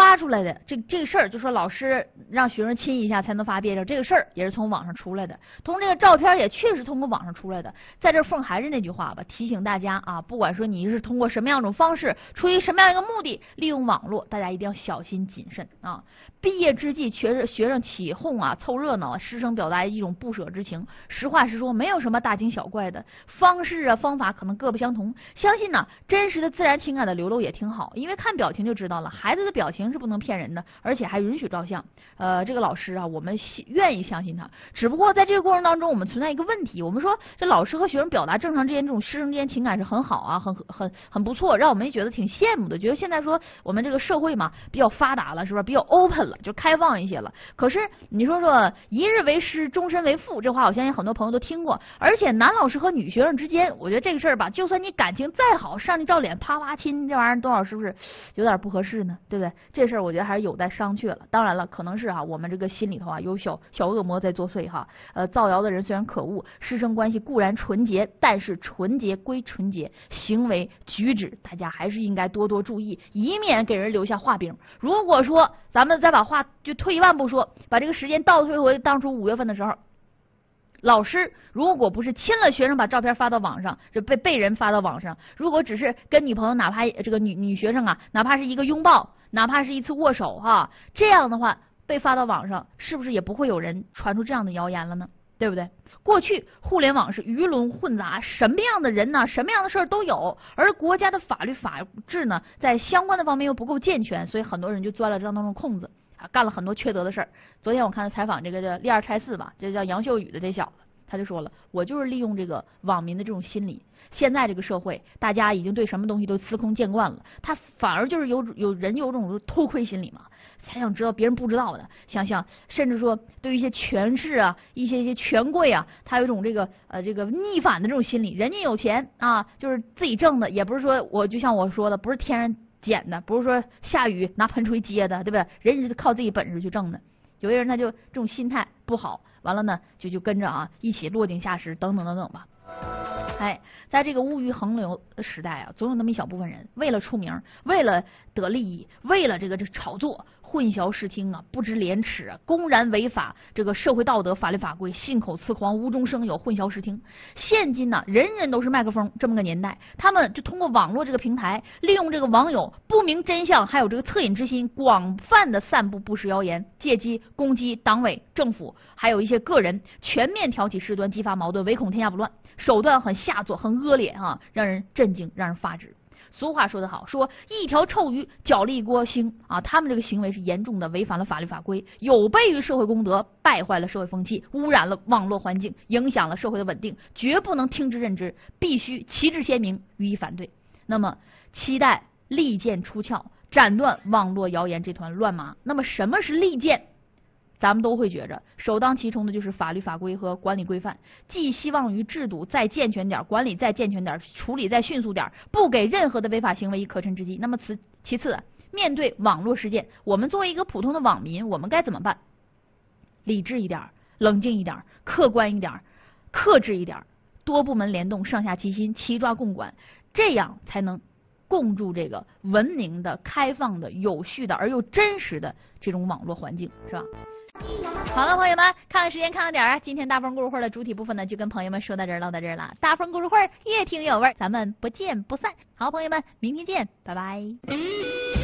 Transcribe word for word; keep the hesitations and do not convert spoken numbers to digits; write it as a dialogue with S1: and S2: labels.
S1: 发出来的这这个事儿，就说老师让学生亲一下才能发毕业证，这个事儿也是从网上出来的，同这个照片也确实通过网上出来的。在这奉还是那句话吧，提醒大家啊，不管说你是通过什么样一种方式，出于什么样一个目的，利用网络，大家一定要小心谨慎啊。毕业之际，学生学生起哄啊，凑热闹，师生表达一种不舍之情。实话实说，没有什么大惊小怪的，方式啊方法可能各不相同。相信呢，真实的自然情感的流露也挺好，因为看表情就知道了，孩子的表情是不能骗人的，而且还允许照相。呃，这个老师啊，我们愿意相信他。只不过在这个过程当中，我们存在一个问题，我们说这老师和学生表达正常之间这种师生之间情感是很好啊，很很很不错，让我们也觉得挺羡慕的。觉得现在说我们这个社会嘛比较发达了，是不是比较 open 了，就开放一些了？可是你说说一日为师，终身为父，这话我相信很多朋友都听过。而且男老师和女学生之间，我觉得这个事儿吧，就算你感情再好，上去照脸啪啪亲，这玩意儿多少是不是有点不合适呢？对不对？这事儿我觉得还是有待商榷了。当然了，可能是哈、啊、我们这个心里头啊有小小恶魔在作祟哈。呃，造谣的人虽然可恶，师生关系固然纯洁，但是纯洁归纯洁，行为举止大家还是应该多多注意，以免给人留下画饼。如果说咱们再把话就退一万步说，把这个时间倒退回当初五月份的时候，老师如果不是亲了学生把照片发到网上，就被被人发到网上，如果只是跟女朋友哪怕这个女女学生啊，哪怕是一个拥抱，哪怕是一次握手哈，这样的话被发到网上，是不是也不会有人传出这样的谣言了呢？对不对？过去互联网是鱼龙混杂，什么样的人呢，什么样的事儿都有，而国家的法律法制呢，在相关的方面又不够健全，所以很多人就钻了这当中的空子啊，干了很多缺德的事儿。昨天我看他采访这个叫立二拆四吧，这叫杨秀宇的这小子，他就说了，我就是利用这个网民的这种心理。现在这个社会，大家已经对什么东西都司空见惯了，他反而就是有有人有种偷窥心理嘛，才想知道别人不知道的。想想，甚至说对于一些权势啊、一些一些权贵啊，他有一种这个呃这个逆反的这种心理。人家有钱啊，就是自己挣的，也不是说我就像我说的，不是天然捡的，不是说下雨拿盆锤接的，对不对？人家是靠自己本事去挣的。有些人他就这种心态不好，完了呢就就跟着啊一起落井下石，等等等等吧。哎，在这个物欲横流的时代啊，总有那么一小部分人，为了出名，为了得利益，为了这个这炒作，混淆视听啊，不知廉耻啊，公然违法这个社会道德、法律法规，信口雌黄，无中生有，混淆视听。现今呢、啊，人人都是麦克风，这么个年代，他们就通过网络这个平台，利用这个网友不明真相，还有这个恻隐之心，广泛的散布不实谣言，借机攻击党委、政府，还有一些个人，全面挑起事端，激发矛盾，唯恐天下不乱。手段很下作，很恶劣啊，让人震惊，让人发指。俗话说得好，说一条臭鱼搅了一锅腥啊！他们这个行为是严重的违反了法律法规，有悖于社会公德，败坏了社会风气，污染了网络环境，影响了社会的稳定，绝不能听之任之，必须旗帜鲜明予以反对。那么，期待利剑出鞘，斩断网络谣言这团乱麻。那么，什么是利剑？咱们都会觉着首当其冲的就是法律法规和管理规范，寄希望于制度再健全点，管理再健全点，处理再迅速点，不给任何的违法行为以可乘之机。那么此其次，面对网络事件，我们作为一个普通的网民，我们该怎么办？理智一点，冷静一点，客观一点，克制一点，多部门联动，上下齐心，齐抓共管，这样才能共筑这个文明的、开放的、有序的而又真实的这种网络环境，是吧？好了，朋友们，看看时间，看看点儿啊！今天大风故事会的主体部分呢，就跟朋友们说到这儿，唠到这儿了。大风故事会越听越有味儿，咱们不见不散。好，朋友们，明天见，拜拜。